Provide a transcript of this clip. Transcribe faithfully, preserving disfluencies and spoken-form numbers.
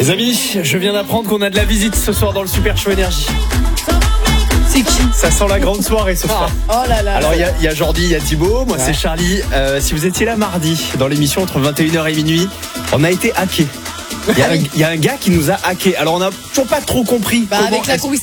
Les amis, je viens d'apprendre qu'on a de la visite ce soir dans le Super Show Énergie. C'est qui? Ça sent la grande soirée ce soir. Oh là là. Alors il y, y a Jordi, il y a Thibaut, moi ouais. c'est Charlie. Euh, si vous étiez là mardi dans l'émission entre vingt et une heures et minuit, on a été hacké. Il y, a un, il y a un gars qui nous a hacké. Alors on n'a toujours pas trop compris. Bah, comment avec la